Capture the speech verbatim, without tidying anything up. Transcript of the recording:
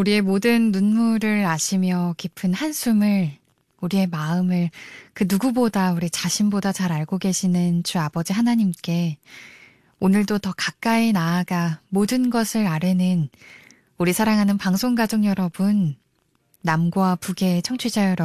우리의 모든 눈물을 아시며 깊은 한숨을, 우리의 마음을 그 누구보다 우리 자신보다 잘 알고 계시는 주 아버지 하나님께 오늘도 더 가까이 나아가 모든 것을 아뢰는 우리 사랑하는 방송가족 여러분, 남과 북의 청취자 여러분,